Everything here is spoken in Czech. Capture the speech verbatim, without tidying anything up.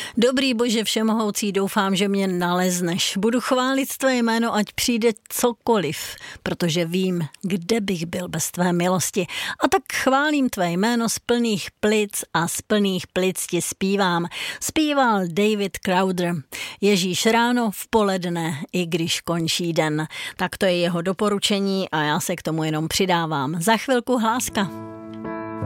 Dobrý Bože všemohoucí, doufám, že mě nalezneš. Budu chválit tvé jméno, ať přijde cokoliv, protože vím, kde bych byl bez tvé milosti. A tak chválím tvé jméno z plných plic a z plných plic ti zpívám. Zpíval David Crowder. Ježíš ráno, v poledne, i když končí den. Tak to je jeho doporučení a já se k tomu jenom přidávám. Za chvilku hláska.